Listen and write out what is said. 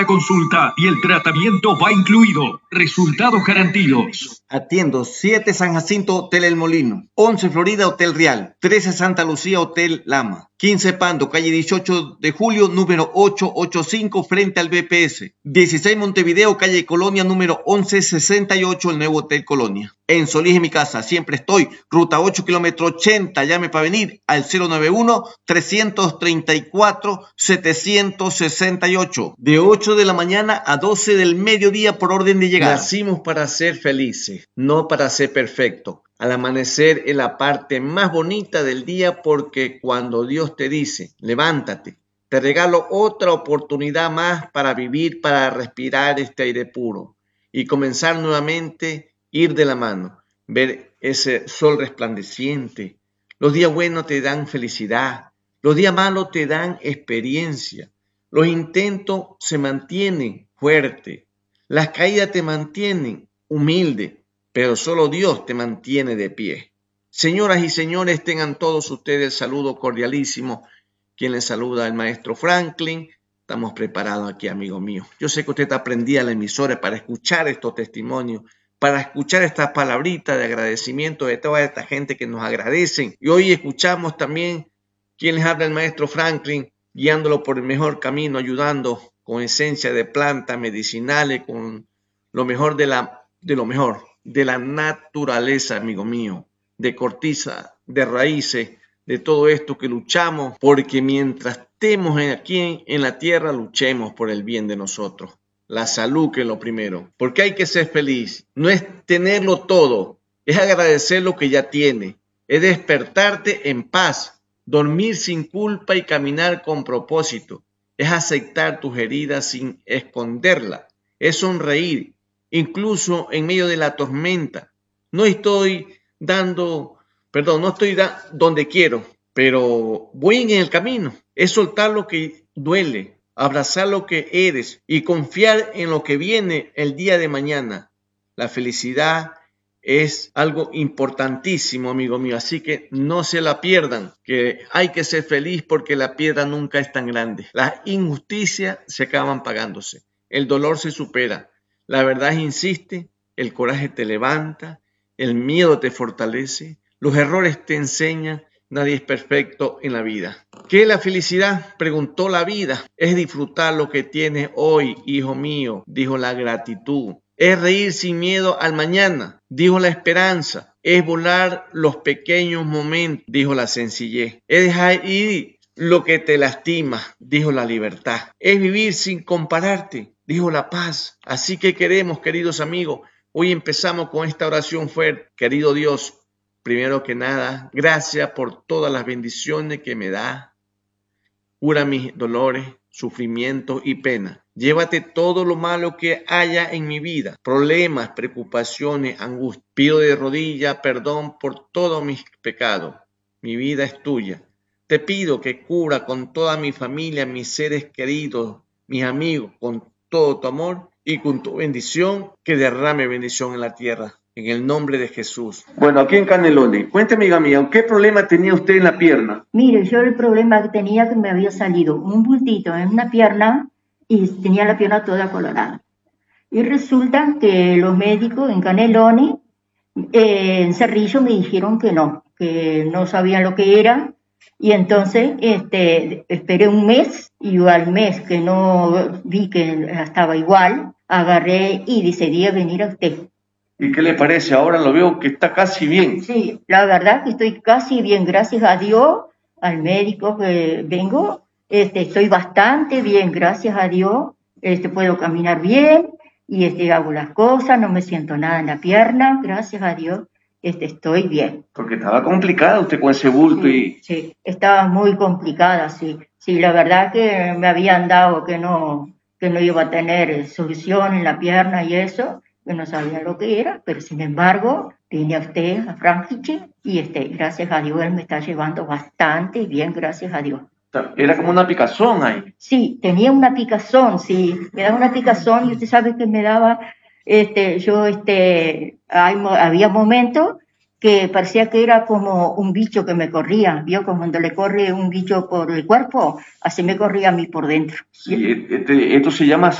la consulta y el tratamiento va incluido. Resultados garantidos. Atiendo 7 San Jacinto, Hotel El Molino, 11 Florida, Hotel Real, 13 Santa Lucía, Hotel Lama, 15 Pando, calle 18 de Julio, número 885, frente al BPS, 16 Montevideo, calle Colonia, número 1168, el nuevo Hotel Colonia. En Solís, en mi casa, siempre estoy, ruta 8, kilómetro 80, llame para venir al 091-334-768, de 8 de la mañana a 12 del mediodía por orden de llegada. Nacimos para ser felices, no para ser perfectos. Al amanecer es la parte más bonita del día porque cuando Dios te dice, levántate, te regalo otra oportunidad más para vivir, para respirar este aire puro y comenzar nuevamente, ir de la mano, ver ese sol resplandeciente. Los días buenos te dan felicidad, los días malos te dan experiencia, los intentos se mantienen fuertes, las caídas te mantienen humilde, pero solo Dios te mantiene de pie. Señoras y señores, tengan todos ustedes el saludo cordialísimo. Quien les saluda, el maestro Franklin. Estamos preparados aquí, amigo mío. Yo sé que usted está prendida a la emisora para escuchar estos testimonios, para escuchar estas palabritas de agradecimiento de toda esta gente que nos agradecen. Y hoy escuchamos también quien les habla, el maestro Franklin, guiándolo por el mejor camino, ayudando con esencia de plantas medicinales, con lo mejor de lo mejor de la naturaleza, amigo mío, de corteza, de raíces, de todo esto que luchamos, porque mientras estemos aquí en la tierra, luchemos por el bien de nosotros. La salud, que es lo primero, porque hay que ser feliz. No es tenerlo todo, es agradecer lo que ya tiene, es despertarte en paz, dormir sin culpa y caminar con propósito, es aceptar tus heridas sin esconderlas, es sonreír, incluso en medio de la tormenta. No estoy donde quiero, pero voy en el camino. Es soltar lo que duele, abrazar lo que eres y confiar en lo que viene el día de mañana. La felicidad es algo importantísimo, amigo mío, así que no se la pierdan, que hay que ser feliz porque la piedra nunca es tan grande. Las injusticias se acaban pagándose, el dolor se supera. La verdad insiste, el coraje te levanta, el miedo te fortalece, los errores te enseñan, nadie es perfecto en la vida. ¿Qué es la felicidad? Preguntó la vida. Es disfrutar lo que tienes hoy, hijo mío, dijo la gratitud. Es reír sin miedo al mañana, dijo la esperanza. Es volar los pequeños momentos, dijo la sencillez. Es dejar ir lo que te lastima, dijo la libertad. Es vivir sin compararte, dijo la paz. Así que queremos, queridos amigos, hoy empezamos con esta oración fuerte. Querido Dios, primero que nada, gracias por todas las bendiciones que me da. Cura mis dolores, sufrimientos y penas. Llévate todo lo malo que haya en mi vida, problemas, preocupaciones, angustia. Pido de rodillas perdón por todos mis pecados. Mi vida es tuya. Te pido que cura con toda mi familia, mis seres queridos, mis amigos, con todo tu amor y con tu bendición, que derrame bendición en la tierra. En el nombre de Jesús. Bueno, aquí en Canelones, cuénteme, amiga mía, ¿qué problema tenía usted en la pierna? Mire, yo el problema que tenía que me había salido un bultito en una pierna y tenía la pierna toda colorada. Y resulta que los médicos en Canelones, en Cerrillo, me dijeron que no sabían lo que era. Y entonces esperé un mes y al mes que no vi que estaba igual, agarré y decidí venir a usted. ¿Y qué le parece? Ahora lo veo que está casi bien. Sí, la verdad que estoy casi bien, gracias a Dios, al médico que vengo, estoy bastante bien, gracias a Dios, puedo caminar bien y hago las cosas, no me siento nada en la pierna, gracias a Dios, estoy bien. Porque estaba complicada usted con ese bulto Sí, estaba muy complicada, sí. Sí, la verdad que me habían dado que no iba a tener solución en la pierna y eso, que no sabía lo que era, pero sin embargo, vine a usted, a Franklin, y gracias a Dios, él me está llevando bastante bien, gracias a Dios. Era como una picazón ahí. Sí, tenía una picazón, sí, me daba una picazón y usted sabe que me daba, había momentos que parecía que era como un bicho que me corría, ¿vio? Como cuando le corre un bicho por el cuerpo, así me corría a mí por dentro. Sí, esto se llama